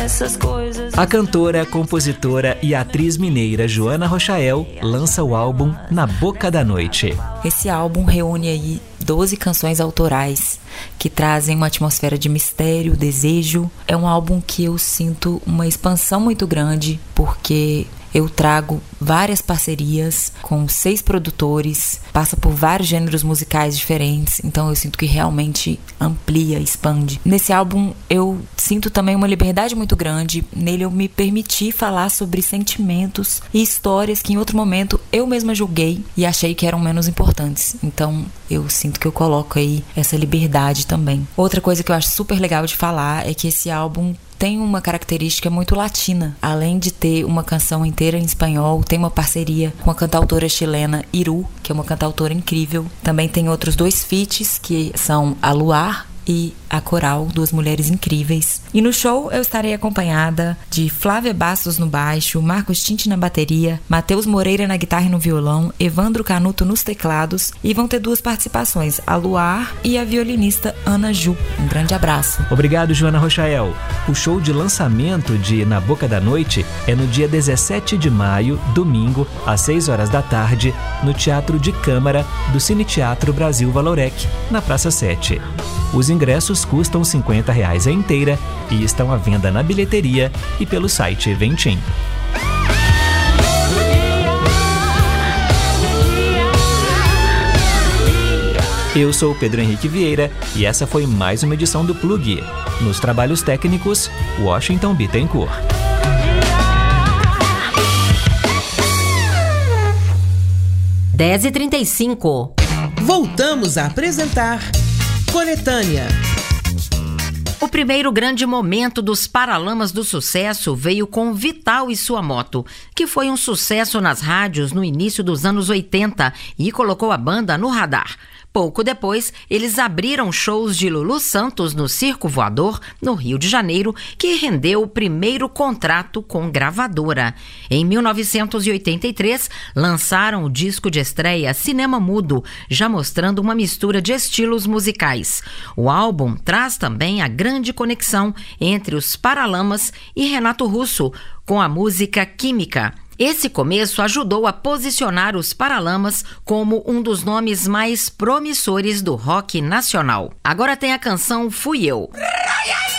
A cantora, compositora e atriz mineira Joana Rochael lança o álbum Na Boca da Noite. Esse álbum reúne aí 12 canções autorais que trazem uma atmosfera de mistério, desejo. É um álbum que eu sinto uma expansão muito grande, porque eu trago várias parcerias com 6 produtores, passa por vários gêneros musicais diferentes, então eu sinto que realmente amplia, expande. Nesse álbum eu sinto também uma liberdade muito grande, nele eu me permiti falar sobre sentimentos e histórias que em outro momento eu mesma julguei e achei que eram menos importantes. Então eu sinto que eu coloco aí essa liberdade também. Outra coisa que eu acho super legal de falar é que esse álbum tem uma característica muito latina. Além de ter uma canção inteira em espanhol, tem uma parceria com a cantautora chilena Iru, que é uma cantautora incrível. Também tem outros 2 feats, que são a Luar e a Coral, 2 mulheres incríveis. E no show eu estarei acompanhada de Flávia Bastos no baixo, Marcos Tinti na bateria, Matheus Moreira na guitarra e no violão, Evandro Canuto nos teclados, e vão ter 2 participações, a Luar e a violinista Ana Ju. Um grande abraço. Obrigado, Joana Rochael. O show de lançamento de Na Boca da Noite é no dia 17 de maio, domingo, às 6 horas da tarde, no Teatro de Câmara do Cine Teatro Brasil Valorec, na Praça 7. Os ingressos custam R$50 a inteira e estão à venda na bilheteria e pelo site Eventim. Eu sou o Pedro Henrique Vieira e essa foi mais uma edição do Plug. Nos trabalhos técnicos, Washington Bittencourt. Dez e 35. Voltamos a apresentar Coletânea. O primeiro grande momento dos Paralamas do Sucesso veio com Vital e Sua Moto, que foi um sucesso nas rádios no início dos anos 80 e colocou a banda no radar. Pouco depois, eles abriram shows de Lulu Santos no Circo Voador, no Rio de Janeiro, que rendeu o primeiro contrato com gravadora. Em 1983, lançaram o disco de estreia Cinema Mudo, já mostrando uma mistura de estilos musicais. O álbum traz também a grande conexão entre os Paralamas e Renato Russo, com a música Química. Esse começo ajudou a posicionar os Paralamas como um dos nomes mais promissores do rock nacional. Agora tem a canção Fui Eu.